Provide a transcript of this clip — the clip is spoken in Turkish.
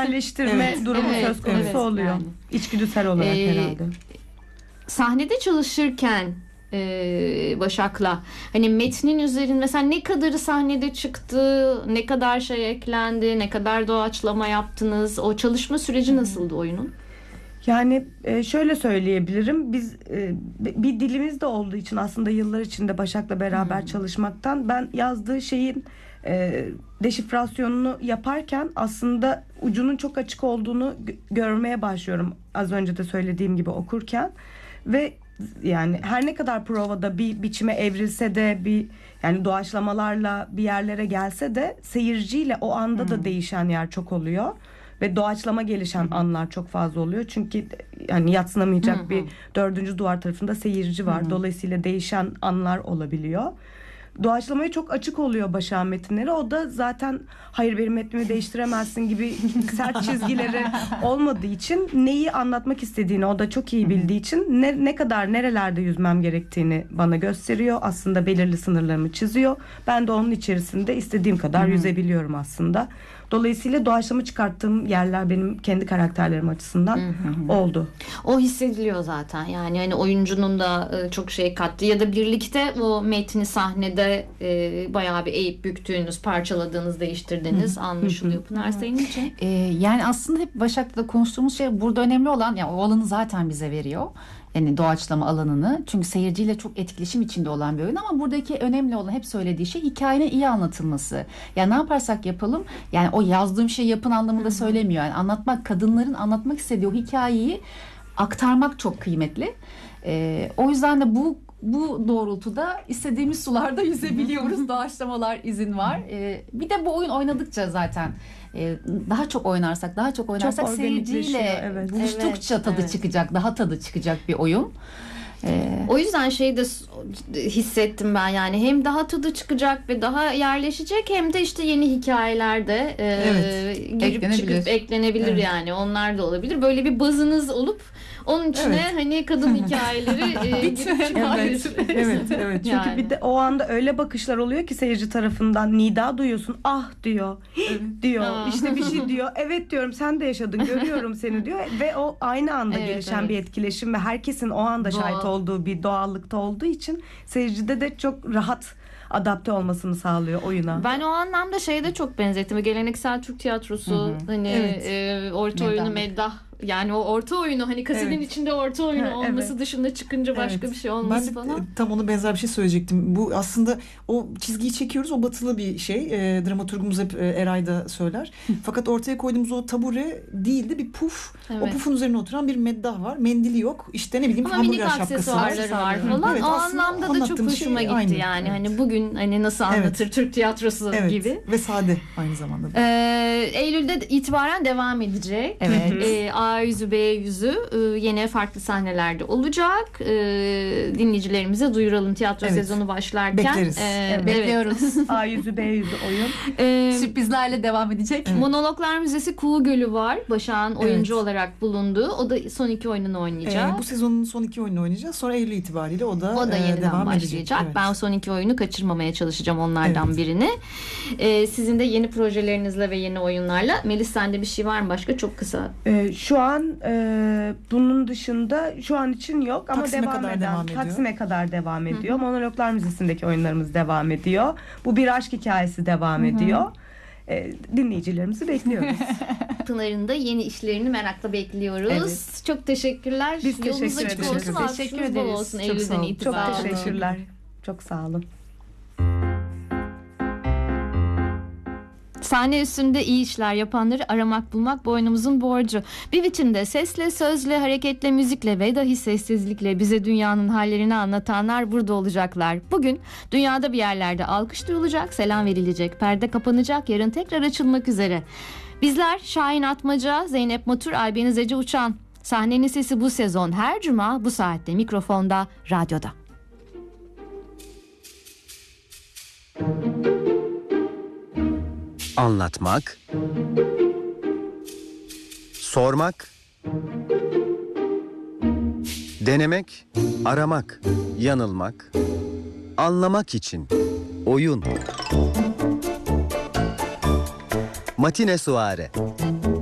içselleştirme durumu söz konusu oluyor. Yani. İçgüdüsel olarak herhalde. Sahnede çalışırken Başak'la hani metnin üzerinde mesela ne kadarı sahnede çıktı, ne kadar şey eklendi, ne kadar doğaçlama yaptınız, o çalışma süreci nasıldı oyunun? Yani şöyle söyleyebilirim, biz bir dilimiz de olduğu için aslında yıllar içinde Başak'la beraber çalışmaktan ben yazdığı şeyin deşifrasyonunu yaparken aslında ucunun çok açık olduğunu görmeye başlıyorum, az önce de söylediğim gibi okurken. Ve yani her ne kadar provada bir biçime evrilse de, bir yani doğaçlamalarla bir yerlere gelse de seyirciyle o anda da değişen yer çok oluyor ve doğaçlama gelişen anlar çok fazla oluyor. Çünkü yani yadsınamayacak bir dördüncü duvar tarafında seyirci var. Dolayısıyla değişen anlar olabiliyor. Doğaçlamaya çok açık oluyor Başak'ın metinleri. O da zaten hayır benim metnimi değiştiremezsin gibi sert çizgileri olmadığı için neyi anlatmak istediğini o da çok iyi bildiği için ne kadar nerelerde yüzmem gerektiğini bana gösteriyor. Aslında belirli sınırlarımı çiziyor. Ben de onun içerisinde istediğim kadar yüzebiliyorum aslında. Dolayısıyla doğaçlama çıkarttığım yerler benim kendi karakterlerim açısından oldu. O hissediliyor zaten. Yani hani oyuncunun da çok şey kattı ya da birlikte o metni sahnede bayağı bir eğip büktüğünüz, parçaladığınız, değiştirdiğiniz anlaşılıyor. Pınar, senin için? Yani aslında hep Başak'la konuştuğumuz şey burada önemli olan, yani o alanı zaten bize veriyor. Yani doğaçlama alanını. Çünkü seyirciyle çok etkileşim içinde olan bir oyun, ama buradaki önemli olan, hep söylediği şey, hikayenin iyi anlatılması. Yani ne yaparsak yapalım, yani o yazdığım şey yapın anlamında söylemiyor. Yani anlatmak, kadınların anlatmak istediği o hikayeyi aktarmak çok kıymetli. O yüzden de bu doğrultuda istediğimiz sularda yüzebiliyoruz. Doğaçlamalar izin var. Bir de bu oyun oynadıkça zaten daha çok oynarsak seyirciyle buluştukça tadı çıkacak, daha tadı çıkacak bir oyun. O yüzden şeyi de hissettim ben, yani hem daha tadı çıkacak ve daha yerleşecek, hem de işte yeni hikayeler de girip çıkıp eklenebilir yani, onlar da olabilir. Böyle bir bazınız olup onun içine hani kadın hikayeleri evet. Çünkü yani bir de o anda öyle bakışlar oluyor ki seyirci tarafından, nida duyuyorsun, ah diyor, diyor, işte bir şey diyor, evet diyorum, sen de yaşadın, görüyorum seni diyor ve o aynı anda gelişen bir etkileşim ve herkesin o anda şahit olduğu bir doğallıkta olduğu için seyircide de çok rahat adapte olmasını sağlıyor oyuna. Ben o anlamda şeyde çok benzettim. Geleneksel Türk tiyatrosu, hani orta oyunu meddah. Yani o orta oyunu, hani kasetin içinde orta oyunu olması dışında çıkınca başka bir şey olması ben falan. Tam ona benzer bir şey söyleyecektim. Bu aslında o çizgiyi çekiyoruz. O batılı bir şey. Dramaturgumuz hep Eray da söyler. Fakat ortaya koyduğumuz o tabure değildi. Bir puf. O pufun üzerine oturan bir meddah var. Mendili yok. İşte ne bileyim hamburger şapkası var. Aksesuarları var falan. O anlamda da çok hoşuma gitti yani. Hani bugün hani nasıl anlatır Türk tiyatrosu gibi. Ve sade aynı zamanda. Eylül'de itibaren devam edecek. A yüzü, B yüzü yine farklı sahnelerde olacak. Dinleyicilerimize duyuralım tiyatro sezonu başlarken. Bekleriz. Bekliyoruz. A yüzü, B yüzü oyun. Sürprizlerle devam edecek. Monologlar Müzesi Kuğu Gölü var. Başak'ın oyuncu olarak bulunduğu. O da son 2 oyununu oynayacak. Bu sezonun son 2 oyununu oynayacağız. Sonra Eylül itibariyle o da yeniden devam başlayacak. Edecek. Ben son 2 oyunu kaçırmamaya çalışacağım, onlardan birini. Sizin de yeni projelerinizle ve yeni oyunlarla. Melis, sende bir şey var mı başka? Çok kısa. Şu an bunun dışında şu an için yok ama Taksim'e kadar devam ediyor. Monologlar Müzesi'ndeki oyunlarımız devam ediyor. Bu bir aşk hikayesi devam ediyor. Dinleyicilerimizi bekliyoruz. Pınar'ın da yeni işlerini merakla bekliyoruz. Çok teşekkürler. Biz teşekkür ederiz. Teşekkür ederiz. Eylül'den itibaren. Çok teşekkürler. Çok sağ olun. Sahne üstünde iyi işler yapanları aramak bulmak boynumuzun borcu. Bir biçimde sesle, sözle, hareketle, müzikle ve dahi sessizlikle bize dünyanın hallerini anlatanlar burada olacaklar. Bugün dünyada bir yerlerde alkış duyulacak, selam verilecek, perde kapanacak, yarın tekrar açılmak üzere. Bizler Şahin Atmaca, Zeynep Matur, Aybeniz Ece Uçan. Sahnenin sesi bu sezon her cuma bu saatte mikrofonda, radyoda. Anlatmak, sormak, denemek, aramak, yanılmak, anlamak için oyun. Matine Suare.